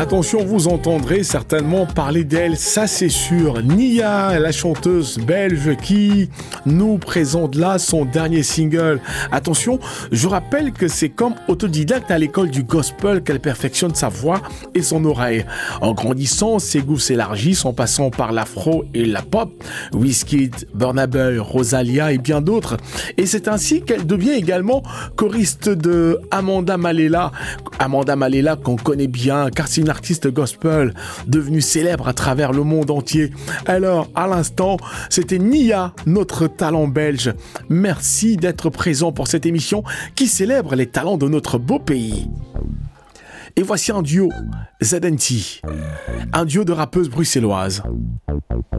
Attention, vous entendrez certainement parler d'elle, ça c'est sûr. Nia, la chanteuse belge qui nous présente là son dernier single. Attention, je rappelle que c'est comme autodidacte à l'école du gospel qu'elle perfectionne sa voix et son oreille. En grandissant, ses goûts s'élargissent en passant par l'afro et la pop, Wizkid, Burna Boy, Rosalia et bien d'autres. Et c'est ainsi qu'elle devient également choriste de Amanda Malela. Amanda Malela qu'on connaît bien car c'est une artiste gospel devenue célèbre à travers le monde entier. Alors, à l'instant, c'était Nia, notre talent belge. Merci d'être présent pour cette émission qui célèbre les talents de notre beau pays. Et voici un duo, ZNT, un duo de rappeuses bruxelloises.